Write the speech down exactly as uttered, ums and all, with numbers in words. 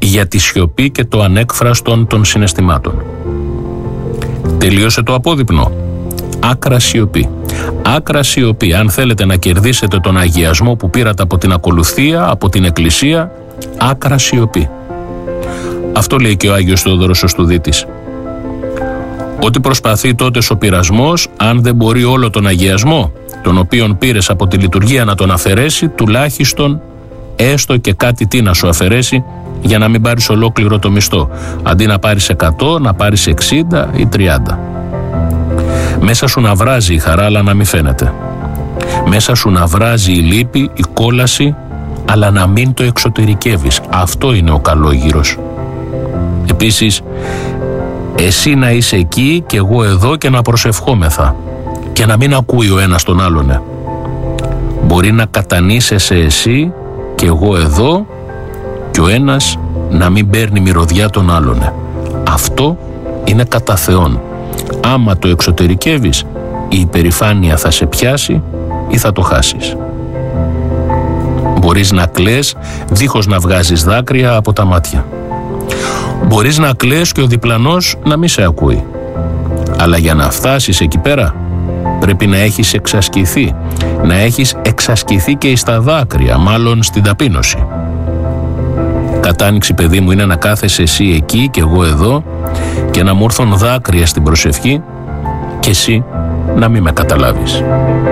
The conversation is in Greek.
για τη σιωπή και το ανέκφραστον των συναισθημάτων. Τελείωσε το απόδειπνο. Άκρα σιωπή. Άκρα σιωπή. Αν θέλετε να κερδίσετε τον αγιασμό που πήρατε από την ακολουθία, από την Εκκλησία, άκρα σιωπή. Αυτό λέει και ο Άγιος Θεόδωρος ο Στουδίτης. Ό,τι προσπαθεί τότε ο πειρασμός, αν δεν μπορεί όλο τον αγιασμό, τον οποίον πήρες από τη λειτουργία, να τον αφαιρέσει, τουλάχιστον έστω και κάτι τι να σου αφαιρέσει, για να μην πάρεις ολόκληρο το μισθό. Αντί να πάρεις εκατό, να πάρεις εξήντα ή τριάντα. Μέσα σου να βράζει η χαρά, αλλά να μην φαίνεται. Μέσα σου να βράζει η λύπη, η κόλαση, αλλά να μην το εξωτερικεύεις. Αυτό είναι ο καλόγυρος. Επίσης, εσύ να είσαι εκεί και εγώ εδώ και να προσευχόμεθα και να μην ακούει ο ένας τον άλλον. Μπορεί να κατανήσεσαι εσύ και εγώ εδώ και ο ένας να μην παίρνει μυρωδιά τον άλλον. Αυτό είναι κατά Θεόν. Άμα το εξωτερικεύεις, η υπερηφάνεια θα σε πιάσει ή θα το χάσεις. Μπορείς να κλαις δίχως να βγάζεις δάκρυα από τα μάτια. Μπορείς να κλαις και ο διπλανός να μην σε ακούει. Αλλά για να φτάσεις εκεί πέρα, πρέπει να έχεις εξασκηθεί. Να έχεις εξασκηθεί και στα δάκρυα, μάλλον στην ταπείνωση. Κατάνοιξη, παιδί μου, είναι να κάθεσαι εσύ εκεί και εγώ εδώ και να μου έρθουν δάκρυα στην προσευχή και εσύ να μην με καταλάβεις.